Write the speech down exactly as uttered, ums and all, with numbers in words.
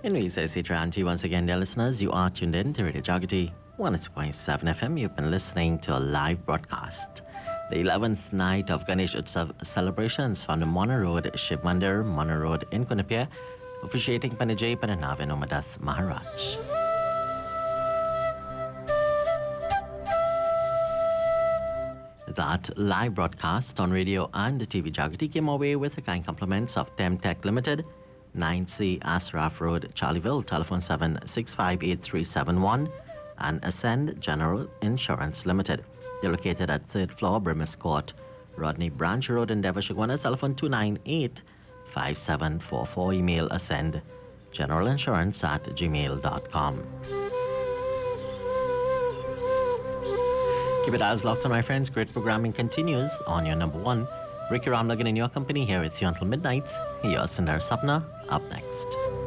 Anyways, I say Tranti once again, dear listeners, you are tuned in to Radio Jagati one oh two point seven F M. You've been listening to a live broadcast. The eleventh night of Ganesh Utsav celebrations from the Mona Road Shiv Mandir, Mona Road in Quinnipiac, officiating Panajay Pananavin Umadas Maharaj. That live broadcast on radio and T V Jagati came away with the kind compliments of Temtech Limited, nine C Asraf Road, Charleville, telephone seven six five eight three seven one, and Ascend General Insurance Limited. They're located at third floor, Brimis Court, Rodney Branch Road in Devonshire, telephone two nine eight five seven four four, email ascend general insurance at gmail dot com. Keep it as locked on, my friends. Great programming continues on your number one. Ricky Ramlagan in your company here with you until midnight. Here's Sundar Sapna up next.